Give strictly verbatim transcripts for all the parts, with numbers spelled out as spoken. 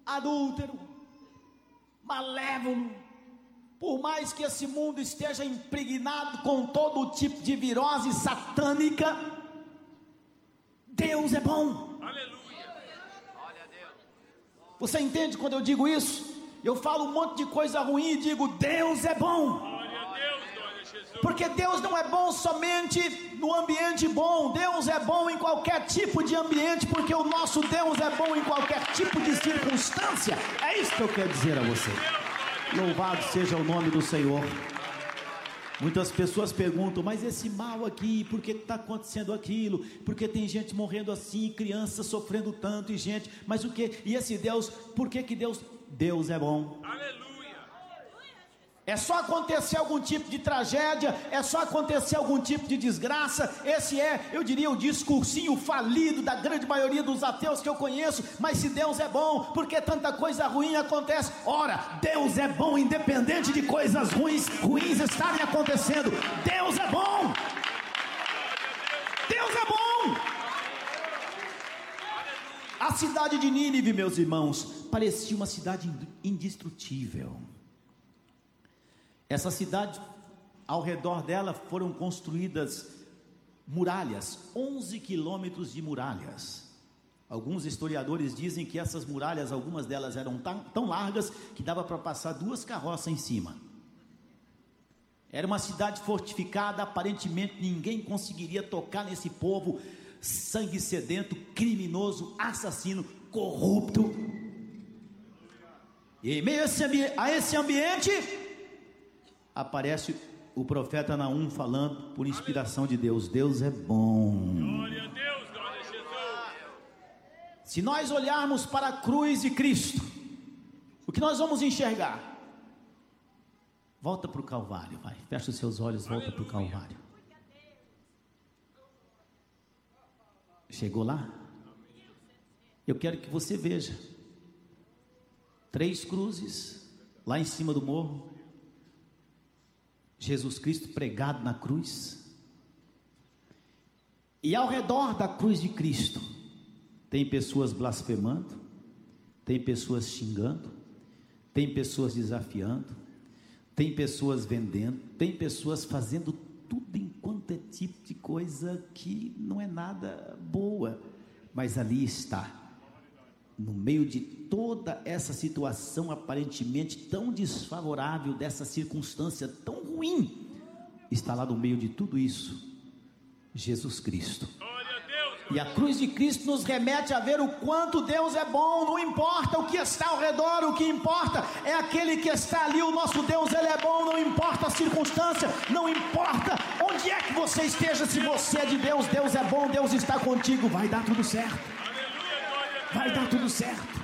adúltero, malévolo. Por mais que esse mundo esteja impregnado com todo tipo de virose satânica, Deus é bom. Aleluia. Glória a Deus. Você entende quando eu digo isso? Eu falo um monte de coisa ruim e digo: Deus é bom. Glória a Deus, glória a Jesus. Porque Deus não é bom somente no ambiente bom. Deus é bom em qualquer tipo de ambiente, porque o nosso Deus é bom em qualquer tipo de circunstância. É isso que eu quero dizer a você. Louvado seja o nome do Senhor. Muitas pessoas perguntam: mas esse mal aqui, por que está acontecendo aquilo? Porque tem gente morrendo assim, crianças sofrendo tanto, e gente, mas o que? E esse Deus, por que que Deus, Deus é bom? Aleluia. É só acontecer algum tipo de tragédia, é só acontecer algum tipo de desgraça. Esse é, eu diria, o discursinho falido da grande maioria dos ateus que eu conheço. Mas se Deus é bom, por que tanta coisa ruim acontece? Ora, Deus é bom independente de coisas ruins, ruins estarem acontecendo. Deus é bom. Deus é bom. A cidade de Nínive, meus irmãos, parecia uma cidade indestrutível. Essa cidade, ao redor dela foram construídas muralhas, onze quilômetros de muralhas. Alguns historiadores dizem que essas muralhas, algumas delas eram tão, tão largas que dava para passar duas carroças em cima. Era uma cidade fortificada, aparentemente ninguém conseguiria tocar nesse povo sangue sedento, criminoso, assassino, corrupto. E em meio a esse, ambi- a esse ambiente, aparece o profeta Naum falando por inspiração de Deus: Deus é bom. Glória a Deus, glória a Jesus. Se nós olharmos para a cruz de Cristo, o que nós vamos enxergar? Volta para o Calvário, vai. Fecha os seus olhos, volta para o Calvário. Chegou lá? Eu quero que você veja três cruzes lá em cima do morro. Jesus Cristo pregado na cruz. E ao redor da cruz de Cristo tem pessoas blasfemando, tem pessoas xingando, tem pessoas desafiando, tem pessoas vendendo, tem pessoas fazendo tudo enquanto é tipo de coisa que não é nada boa. Mas ali está, no meio de toda essa situação aparentemente tão desfavorável, dessa circunstância tão ruim, está lá no meio de tudo isso Jesus Cristo. Glória a Deus. E a cruz de Cristo nos remete a ver o quanto Deus é bom. Não importa o que está ao redor, o que importa é aquele que está ali. O nosso Deus, Ele é bom, não importa a circunstância, não importa onde é que você esteja. Se você é de Deus, Deus é bom, Deus está contigo, vai dar tudo certo. Aleluia, glória a Deus. Vai dar tudo certo.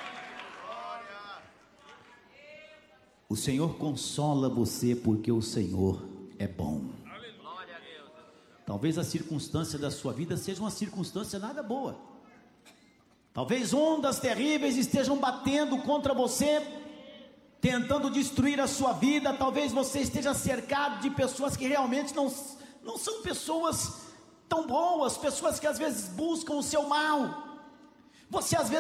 O Senhor consola você porque o Senhor é bom. Glória a Deus. Talvez a circunstância da sua vida seja uma circunstância nada boa. Talvez ondas terríveis estejam batendo contra você, tentando destruir a sua vida. Talvez você esteja cercado de pessoas que realmente não, não são pessoas tão boas, pessoas que às vezes buscam o seu mal. Você às vezes